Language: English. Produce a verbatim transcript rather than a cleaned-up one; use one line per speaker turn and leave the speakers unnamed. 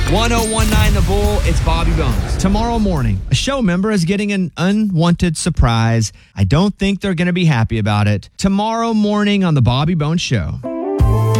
one oh one nine The Bull, it's Bobby Bones. Tomorrow morning, a show member is getting an unwanted surprise. I don't think they're going to be happy about it. Tomorrow morning on The Bobby Bones Show.